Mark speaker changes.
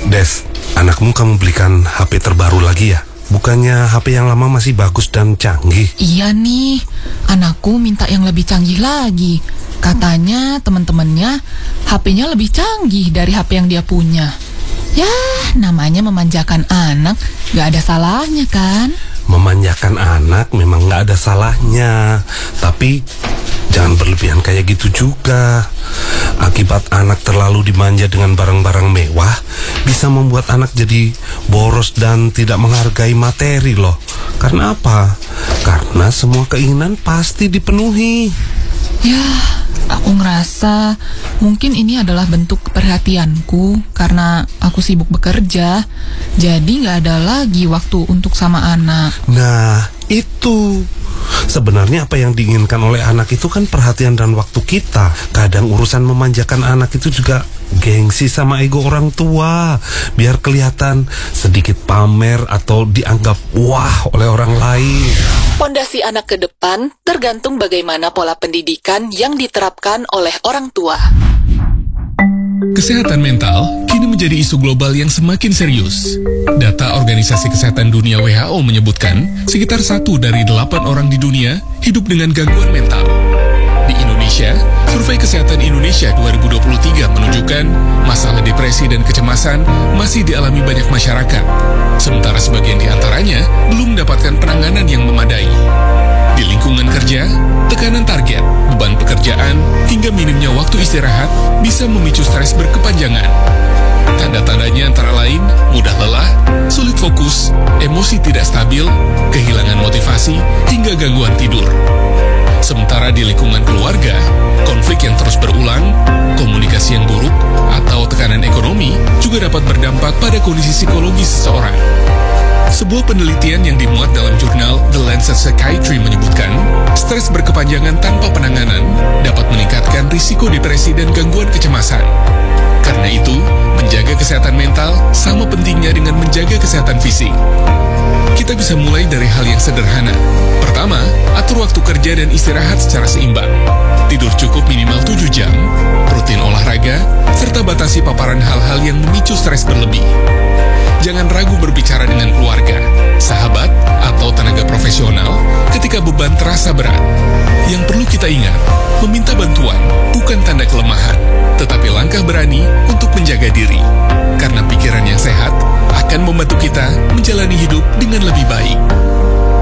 Speaker 1: Des, anakmu kamu belikan HP terbaru lagi ya? Bukannya HP yang lama masih bagus dan canggih?
Speaker 2: Iya nih, anakku minta yang lebih canggih lagi. Katanya teman-temannya HP-nya lebih canggih dari HP yang dia punya. Ya, namanya memanjakan anak, gak ada salahnya kan?
Speaker 1: Memanjakan anak memang gak ada salahnya, tapi jangan berlebihan kayak gitu juga. Akibat anak terlalu dimanja dengan barang-barang mewah, bisa membuat anak jadi boros dan tidak menghargai materi loh. Karena apa? Karena semua keinginan pasti dipenuhi.
Speaker 2: Ya, aku ngerasa mungkin ini adalah bentuk perhatianku karena aku sibuk bekerja. Jadi gak ada lagi waktu untuk sama anak.
Speaker 1: Nah, itu. Sebenarnya apa yang diinginkan oleh anak itu kan perhatian dan waktu kita. Kadang urusan memanjakan anak itu juga gengsi sama ego orang tua, biar kelihatan sedikit pamer atau dianggap wah oleh orang lain.
Speaker 2: Pondasi anak ke depan tergantung bagaimana pola pendidikan yang diterapkan oleh orang tua.
Speaker 3: Kesehatan mental kini menjadi isu global yang semakin serius. Data Organisasi Kesehatan Dunia WHO menyebutkan sekitar 1 dari 8 orang di dunia hidup dengan gangguan mental. Di Indonesia, Survei Kesehatan Indonesia 2023 menunjukkan masalah depresi dan kecemasan masih dialami banyak masyarakat, sementara sebagian di antaranya belum mendapatkan penanganan yang memadai. Di lingkungan kerja, tekanan target, beban pekerjaan, hingga minimnya waktu istirahat bisa memicu stres berkepanjangan. Tanda-tandanya antara lain mudah lelah, sulit fokus, emosi tidak stabil, kehilangan motivasi, hingga gangguan tidur. Sementara di lingkungan keluarga, konflik yang terus berulang, komunikasi yang buruk, atau tekanan ekonomi juga dapat berdampak pada kondisi psikologis seseorang. Sebuah penelitian yang dimuat dalam jurnal The Lancet Psychiatry menyebutkan, stres berkepanjangan tanpa penanganan dapat meningkatkan risiko depresi dan gangguan kecemasan. Karena itu, menjaga kesehatan mental sama pentingnya dengan menjaga kesehatan fisik. Kita bisa mulai dari hal yang sederhana. Pertama, atur waktu kerja dan istirahat secara seimbang. Tidur cukup minimal 7 jam, rutin olahraga, serta batasi paparan hal-hal yang memicu stres berlebih. Jangan ragu berbicara dengan keluarga, sahabat, atau tenaga profesional ketika beban terasa berat. Yang perlu kita ingat, meminta bantuan bukan tanda kelemahan, tetapi langkah berani untuk menjaga diri. Karena pikiran yang sehat akan membantu kita menjalani hidup dengan lebih baik.